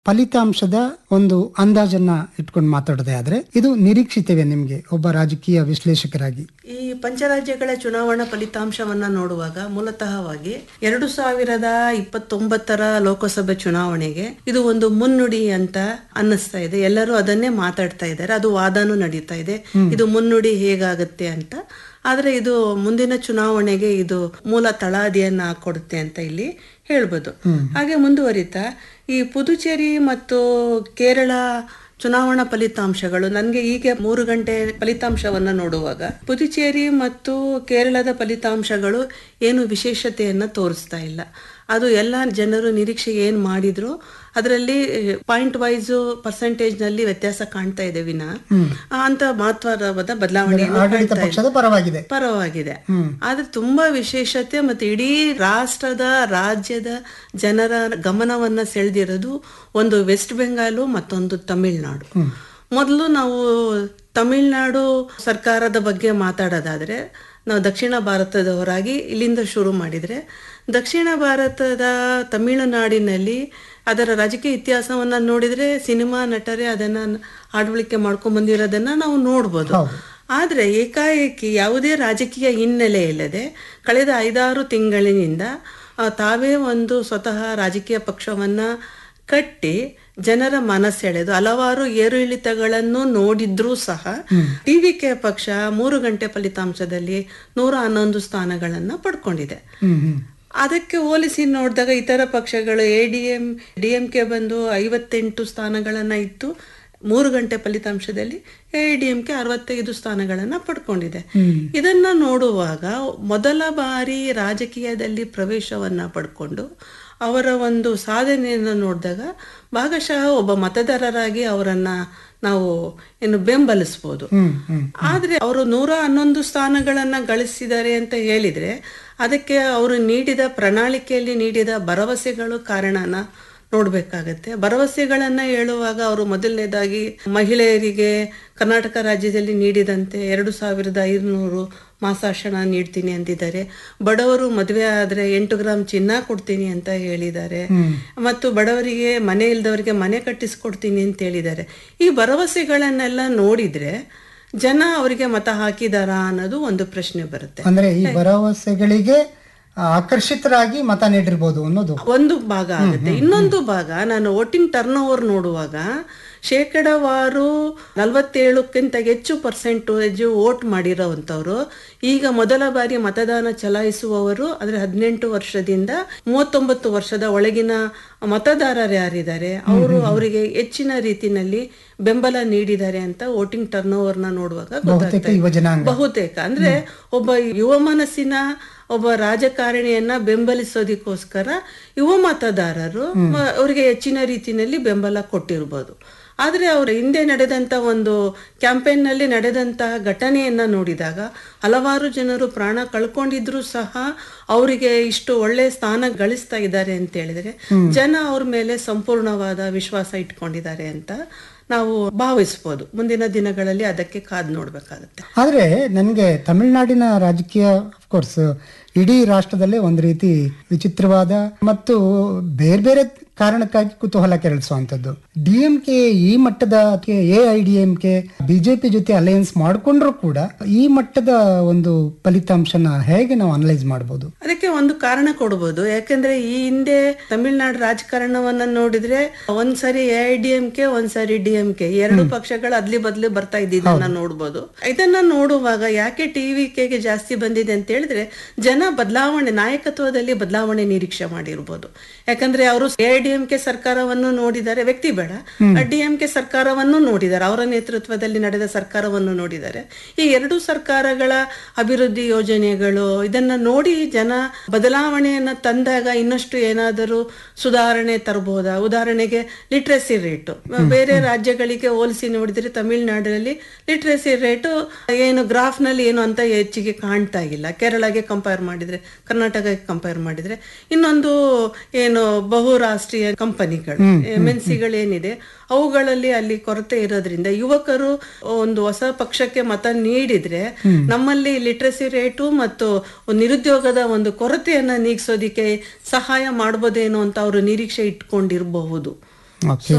ಫಲಿತಾಂಶದ ಒಂದು ಅಂದಾಜನ್ನ ಇಟ್ಕೊಂಡು ಮಾತಾಡೋದೇ ಆದ್ರೆ ಇದು ನಿರೀಕ್ಷಿತವೇ ನಿಮ್ಗೆ ಒಬ್ಬ ರಾಜಕೀಯ ವಿಶ್ಲೇಷಕರಾಗಿ? ಈ ಪಂಚರಾಜ್ಯಗಳ ಚುನಾವಣಾ ಫಲಿತಾಂಶವನ್ನ ನೋಡುವಾಗ ಮೂಲತಃವಾಗಿ 2029 ಲೋಕಸಭೆ ಚುನಾವಣೆಗೆ ಇದು ಒಂದು ಮುನ್ನುಡಿ ಅಂತ ಅನ್ನಿಸ್ತಾ ಇದೆ. ಎಲ್ಲರೂ ಅದನ್ನೇ ಮಾತಾಡ್ತಾ ಇದ್ದಾರೆ. ಅದು ವಾದನೂ ನಡೀತಾ ಇದೆ, ಇದು ಮುನ್ನುಡಿ ಹೇಗಾಗುತ್ತೆ ಅಂತ. ಆದ್ರೆ ಇದು ಮುಂದಿನ ಚುನಾವಣೆಗೆ ಇದು ಮೂಲ ತಳಹದಿಯನ್ನ ಕೊಡುತ್ತೆ ಅಂತ ಇಲ್ಲಿ ಹೇಳ್ಬೋದು. ಹಾಗೆ ಮುಂದುವರಿತಾ ಈ ಪುದುಚೇರಿ ಮತ್ತು ಕೇರಳ ಚುನಾವಣಾ ಫಲಿತಾಂಶಗಳು ನನಗೆ ಈಗ 3 ಗಂಟೆ ಫಲಿತಾಂಶವನ್ನ ನೋಡುವಾಗ ಪುದುಚೇರಿ ಮತ್ತು ಕೇರಳದ ಫಲಿತಾಂಶಗಳು ಏನು ವಿಶೇಷತೆಯನ್ನ ತೋರಿಸ್ತಾ ಇಲ್ಲ. ಅದು ಎಲ್ಲ ಜನರು ನಿರೀಕ್ಷೆ ಏನ್ ಮಾಡಿದ್ರು ಅದರಲ್ಲಿ ಪಾಯಿಂಟ್ ವೈಸ್ ಪರ್ಸೆಂಟೇಜ್ ನಲ್ಲಿ ವ್ಯತ್ಯಾಸ ಕಾಣ್ತಾ ಇದೆ ವಿನ ಅಂತ ಮಹತ್ವದ ಬದಲಾವಣೆ ಪರವಾಗಿದೆ. ಆದ್ರೆ ತುಂಬಾ ವಿಶೇಷತೆ ಮತ್ತೆ ಇಡೀ ರಾಷ್ಟ್ರದ ರಾಜ್ಯದ ಜನರ ಗಮನವನ್ನ ಸೆಳೆದಿರೋದು ಒಂದು ವೆಸ್ಟ್ ಬೆಂಗಾಲು ಮತ್ತೊಂದು ತಮಿಳುನಾಡು. ಮೊದಲು ನಾವು ತಮಿಳುನಾಡು ಸರ್ಕಾರದ ಬಗ್ಗೆ ಮಾತಾಡೋದಾದ್ರೆ ನಾವು ದಕ್ಷಿಣ ಭಾರತದವರಾಗಿ ಇಲ್ಲಿಂದ ಶುರು ಮಾಡಿದ್ರೆ, ದಕ್ಷಿಣ ಭಾರತದ ತಮಿಳುನಾಡಿನಲ್ಲಿ ಅದರ ರಾಜಕೀಯ ಇತಿಹಾಸವನ್ನ ನೋಡಿದ್ರೆ ಸಿನಿಮಾ ನಟರೇ ಅದನ್ನ ಆಡಳಿಕೆ ಮಾಡ್ಕೊಂಡ್ ಬಂದಿರೋದನ್ನ ನಾವು ನೋಡ್ಬೋದು. ಆದ್ರೆ ಏಕಾಏಕಿ ಯಾವುದೇ ರಾಜಕೀಯ ಹಿನ್ನೆಲೆ ಇಲ್ಲದೆ ಕಳೆದ 5-6 ತಿಂಗಳಿನಿಂದ ತಾವೇ ಒಂದು ಸ್ವತಃ ರಾಜಕೀಯ ಪಕ್ಷವನ್ನ ಕಟ್ಟಿ ಜನರ ಮನಸೆಳೆದು ಹಲವಾರು ಏರಿಳಿತಗಳನ್ನು ನೋಡಿದ್ರೂ ಸಹ ಟಿವಿಕೆ ಪಕ್ಷ 3 ಗಂಟೆ ಫಲಿತಾಂಶದಲ್ಲಿ 111 ಸ್ಥಾನಗಳನ್ನ ಪಡ್ಕೊಂಡಿದೆ. ಅದಕ್ಕೆ ಹೋಲಿಸಿ ನೋಡಿದಾಗ ಇತರ ಪಕ್ಷಗಳು ಡಿಎಂಕೆ ಬಂದು 58 ಸ್ಥಾನಗಳನ್ನ ಇತ್ತು. 3 ಗಂಟೆ ಫಲಿತಾಂಶದಲ್ಲಿ ಎಐಡಿಎಂಕೆ 65 ಸ್ಥಾನಗಳನ್ನ ಪಡ್ಕೊಂಡಿದೆ. ಇದನ್ನ ನೋಡುವಾಗ ಮೊದಲ ಬಾರಿ ರಾಜಕೀಯದಲ್ಲಿ ಪ್ರವೇಶವನ್ನ ಪಡ್ಕೊಂಡು ಅವರ ಒಂದು ಸಾಧನೆಯನ್ನು ನೋಡಿದಾಗ ಭಾಗಶಃ ಒಬ್ಬ ಮತದಾರರಾಗಿ ಅವರನ್ನ ನಾವು ಬೆಂಬಲಿಸಬಹುದು. ಆದ್ರೆ ಅವರು 111 ಸ್ಥಾನಗಳನ್ನ ಗಳಿಸಿದ್ದಾರೆ ಅಂತ ಹೇಳಿದ್ರೆ ಅದಕ್ಕೆ ಅವರು ನೀಡಿದ ಪ್ರಣಾಳಿಕೆಯಲ್ಲಿ ನೀಡಿದ ಭರವಸೆಗಳು ಕಾರಣನ ನೋಡ್ಬೇಕಾಗತ್ತೆ. ಭರವಸೆಗಳನ್ನ ಹೇಳುವಾಗ ಅವರು ಮೊದಲನೇದಾಗಿ ಮಹಿಳೆಯರಿಗೆ ಕರ್ನಾಟಕ ರಾಜ್ಯದಲ್ಲಿ ನೀಡಿದಂತೆ 2500 ಮಾಸಾಶನ ನೀಡ್ತೀನಿ ಅಂತಿದ್ದಾರೆ. ಬಡವರು ಮದುವೆ ಆದ್ರೆ 8 ಗ್ರಾಮ್ ಚಿನ್ನ ಕೊಡ್ತೀನಿ ಅಂತ ಹೇಳಿದ್ದಾರೆ. ಮತ್ತು ಬಡವರಿಗೆ ಮನೆ ಇಲ್ದವರಿಗೆ ಮನೆ ಕಟ್ಟಿಸ್ಕೊಡ್ತೀನಿ ಅಂತ ಹೇಳಿದ್ದಾರೆ. ಈ ಭರವಸೆಗಳನ್ನೆಲ್ಲ ನೋಡಿದ್ರೆ ಜನ ಅವರಿಗೆ ಮತ ಹಾಕಿದಾರಾ ಅನ್ನೋದು ಒಂದು ಪ್ರಶ್ನೆ ಬರುತ್ತೆ. ಅಂದ್ರೆ ಈ ಭರವಸೆಗಳಿಗೆ ಆಕರ್ಷಿತರಾಗಿ ಮತ ನೀಡಿರ್ಬೋದು ಅನ್ನೋದು ಒಂದು ಭಾಗ ಆಗುತ್ತೆ. ಇನ್ನೊಂದು ಭಾಗ ನಾನು ವೋಟಿಂಗ್ ಟರ್ನ್ ಓವರ್ ನೋಡುವಾಗ ಶೇಕಡವಾರು 47ಕ್ಕಿಂತ ಹೆಚ್ಚು ಪರ್ಸೆಂಟೇಜ್ ವೋಟ್ ಮಾಡಿರೋವಂಥವ್ರು ಈಗ ಮೊದಲ ಬಾರಿ ಮತದಾನ ಚಲಾಯಿಸುವವರು ಅಂದ್ರೆ 18 ವರ್ಷದಿಂದ 39 ವರ್ಷದ ಒಳಗಿನ ಮತದಾರರು ಯಾರಿದ್ದಾರೆ ಅವರಿಗೆ ಹೆಚ್ಚಿನ ರೀತಿನಲ್ಲಿ ಬೆಂಬಲ ನೀಡಿದ್ದಾರೆ ಅಂತ ವೋಟಿಂಗ್ ಟರ್ನ್ ಓವರ್ ನ ನೋಡುವಾಗ ಗೊತ್ತಾಗ್ತದೆ. ಬಹುತೇಕ ಅಂದ್ರೆ ಒಬ್ಬ ಯುವ ಮನಸ್ಸಿನ ಒಬ್ಬ ರಾಜಕಾರಣಿಯನ್ನ ಬೆಂಬಲಿಸೋದಕ್ಕೋಸ್ಕರ ಯುವ ಮತದಾರರು ಅವರಿಗೆ ಹೆಚ್ಚಿನ ರೀತಿಯಲ್ಲಿ ಬೆಂಬಲ ಕೊಟ್ಟಿರ್ಬೋದು. ಆದ್ರೆ ಅವರ ಹಿಂದೆ ನಡೆದಂತ ಒಂದು ಕ್ಯಾಂಪೇನ್ ನಲ್ಲಿ ನಡೆದಂತ ಘಟನೆಯನ್ನ ನೋಡಿದಾಗ ಹಲವಾರು ಜನರು ಪ್ರಾಣ ಕಳ್ಕೊಂಡಿದ್ರು ಸಹ ಅವರಿಗೆ ಇಷ್ಟು ಒಳ್ಳೆ ಸ್ಥಾನ ಗಳಿಸ್ತಾ ಇದ್ದಾರೆ ಅಂತ ಹೇಳಿದ್ರೆ ಜನ ಅವ್ರ ಮೇಲೆ ಸಂಪೂರ್ಣವಾದ ವಿಶ್ವಾಸ ಇಟ್ಕೊಂಡಿದ್ದಾರೆ ಅಂತ ನಾವು ಭಾವಿಸಬಹುದು. ಮುಂದಿನ ದಿನಗಳಲ್ಲಿ ಅದಕ್ಕೆ ಕಾದು ನೋಡ್ಬೇಕಾಗತ್ತೆ. ಆದ್ರೆ ನನಗೆ ತಮಿಳುನಾಡಿನ ರಾಜಕೀಯ ಅಫ್ಕೋರ್ಸ್ ಇಡೀ ರಾಷ್ಟ್ರದಲ್ಲೇ ಒಂದು ರೀತಿ ವಿಚಿತ್ರವಾದ ಮತ್ತು ಬೇರೆ ಬೇರೆ ಕಾರಣಕ್ಕಾಗಿ ಕುತೂಹಲ ಕೆರಳಿಸುವಂತದ್ದು. ಡಿಎಂಕೆ ಈ ಮಟ್ಟದ ಎಐಡಿಎಂಕೆ ಬಿಜೆಪಿ ಜೊತೆ ಅಲಯನ್ಸ್ ಮಾಡ್ಕೊಂಡ್ರು ಕೂಡ ಈ ಮಟ್ಟದ ಒಂದು ಫಲಿತಾಂಶನ ಹೇಗೆ ನಾವು ಅನಲೈಸ್ ಮಾಡಬಹುದು? ಅದಕ್ಕೆ ಒಂದು ಕಾರಣ ಕೊಡಬಹುದು. ಯಾಕಂದ್ರೆ ಈ ಹಿಂದೆ ತಮಿಳುನಾಡು ರಾಜಕಾರಣವನ್ನ ನೋಡಿದ್ರೆ ಒಂದ್ಸರಿ ಎಐಡಿಎಂಕೆ ಒಂದ್ಸರಿ ಡಿಎಂಕೆ ಎರಡು ಪಕ್ಷಗಳು ಅದ್ಲಿ ಬದ್ಲಿ ಬರ್ತಾ ಇದ್ದಿದ್ದನ್ನ ನೋಡ್ಬೋದು. ಇದನ್ನ ನೋಡುವಾಗ ಯಾಕೆ ಟಿವಿಕೆಗೆ ಜಾಸ್ತಿ ಬಂದಿದೆ ಅಂತ ಹೇಳಿದ್ರೆ ಜನ ಬದಲಾವಣೆ ನಾಯಕತ್ವದಲ್ಲಿ ಬದಲಾವಣೆ ನಿರೀಕ್ಷೆ ಮಾಡಿರ್ಬೋದು. ಯಾಕಂದ್ರೆ ಅವರು ಎಐಡಿಎಂಕೆ ಸರ್ಕಾರವನ್ನು ನೋಡಿದ್ದಾರೆ, ವ್ಯಕ್ತಿ ಬೇಡ, ಡಿಎಂಕೆ ಸರ್ಕಾರವನ್ನು ನೋಡಿದ್ದಾರೆ, ಅವರ ನೇತೃತ್ವದಲ್ಲಿ ನಡೆದ ಸರ್ಕಾರವನ್ನು ನೋಡಿದ್ದಾರೆ. ಈ ಎರಡು ಸರ್ಕಾರಗಳ ಅಭಿವೃದ್ಧಿ ಯೋಜನೆಗಳು ಇದನ್ನ ನೋಡಿ ಜನ ಬದಲಾವಣೆಯನ್ನ ತಂದಾಗ ಇನ್ನಷ್ಟು ಏನಾದರೂ ಸುಧಾರಣೆ ತರಬಹುದಾ? ಉದಾಹರಣೆಗೆ ಲಿಟ್ರಸಿ ರೇಟು ಬೇರೆ ರಾಜ್ಯಗಳಿಗೆ ಹೋಲಿಸಿ ನೋಡಿದ್ರೆ ತಮಿಳುನಾಡಿನಲ್ಲಿ ಲಿಟ್ರಸಿ ರೇಟು ಏನು ಗ್ರಾಫ್ ನಲ್ಲಿ ಏನು ಅಂತ ಹೆಚ್ಚಿಗೆ ಕಾಣ್ತಾ ಇಲ್ಲ. ಕೇರಳಗೆ ಕಂಪೇರ್ ಮಾಡಿದ್ರೆ, ಕರ್ನಾಟಕಕ್ಕೆ ಕಂಪೇರ್ ಮಾಡಿದ್ರೆ. ಇನ್ನೊಂದು ಏನು ಬಹುರಾಷ್ಟ್ರೀಯ ಕಂಪನಿಗಳು MNCಗಳೇನಿದೆ ಅವುಗಳಲ್ಲಿ ಅಲ್ಲಿ ಕೊರತೆ ಇರೋದ್ರಿಂದ ಯುವಕರು ಒಂದು ಹೊಸ ಪಕ್ಷಕ್ಕೆ ಮತ ನೀಡಿದ್ರೆ ನಮ್ಮಲ್ಲಿ ಲಿಟ್ರಸಿ ರೇಟು ಮತ್ತು ನಿರುದ್ಯೋಗದ ಒಂದು ಕೊರತೆಯನ್ನ ನೀಗಿಸೋದಿಕ್ಕೆ ಸಹಾಯ ಮಾಡ್ಬೋದೇನೋ ಅಂತ ಅವರು ನಿರೀಕ್ಷೆ ಇಟ್ಕೊಂಡಿರಬಹುದು. ಓಕೆ